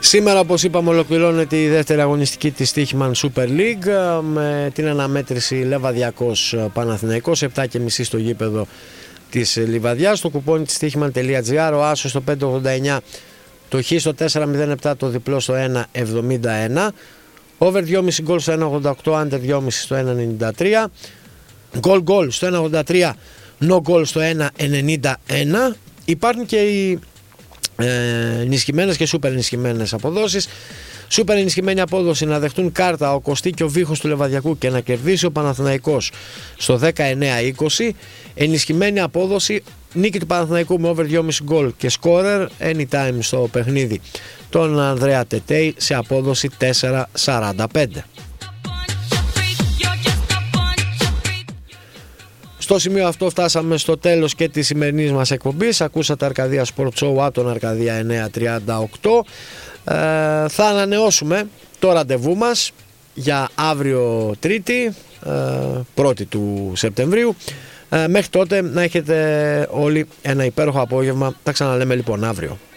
Σήμερα, όπως είπαμε, ολοκληρώνεται η δεύτερη αγωνιστική της Στοίχημαν Super League με την αναμέτρηση Λεβαδιακός Παναθηναϊκός 7.30 στο γήπεδο της Λιβαδιάς. Το κουπόνι της Στοίχημαν.gr, ο Άσος στο 5.89, το Χ στο 4.07, το διπλό στο 1.71, over 2,5 γκολ στο 1.88, under 2,5 στο 1.93, γκολ στο 1.83, no goal στο 1.91. Υπάρχουν και οι ενισχυμένες και σούπερ ενισχυμένες αποδόσεις. Σούπερ ενισχυμένη απόδοση: να δεχτούν κάρτα ο Κωστή και ο Βίχος του Λεβαδιακού και να κερδίσει ο Παναθηναϊκός στο 19-20. Ενισχυμένη απόδοση: νίκη του Παναθηναϊκού με over 2,5 γκολ και scorer anytime στο παιχνίδι τον Ανδρέα Τετέι σε απόδοση 4,45. Στο σημείο αυτό φτάσαμε στο τέλος και της σημερινής μας εκπομπής. Ακούσατε Αρκαδία Sport Show, Άτων Αρκαδία 938. Θα ανανεώσουμε το ραντεβού μας για αύριο Τρίτη, 1η του Σεπτεμβρίου. Μέχρι τότε να έχετε όλοι ένα υπέροχο απόγευμα. Τα ξαναλέμε λοιπόν αύριο.